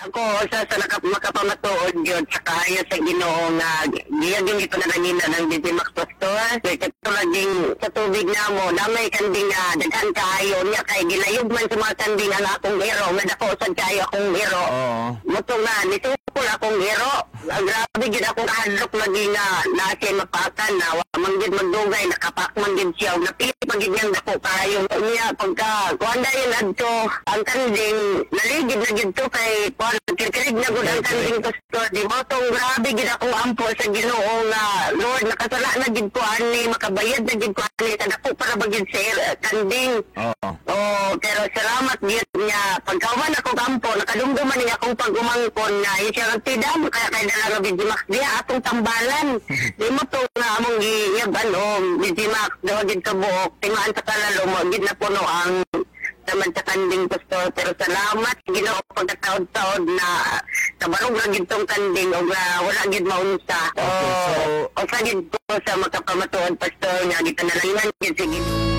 Ako sa makapamatuod yun sa kaya sa Ginoo nga giyag yung ito na nanina ng Digimax Pastor. Kaya katulad sa tubig na mo, damay kanding nga daghan kayo niya kay gilayog man sa mga kanding ang akong hero nga dako sad kayo akong hero. Mutong na nitukol akong hero. Grabe gid akong hadlok lagi nga nasi mapakan na wa man gid magdugay nakapak man gid siya napili man gid niyang dako kayo niya pagka kuanda yun adto ang kanding naligid na gid to kay kirkirig na gud ang kanding pastor di mo tong grabe gid akong ampo sa Ginoo nga Lord nakasala na gid ko ani makabayad na gid ko ani sa dako para bagid sa kanding. Pero salamat gid niya pagkawan ako kampo nakadumduman niya akong pag-umangkon nga siya ang tidam kaya kay dala nga Digimax diya atong tambalan di mo to nga among giyaban Digimax daw gid ka buok tingaan sa kalalo mo gid na puno ang naman sa kanding pastor pero salamat Ginoo pagkataod-taod na kabarog ra gid tong kanding og wala gid maunsa. O sa gid ko sa makapamatuod pastor nga gitanalangan gid sige.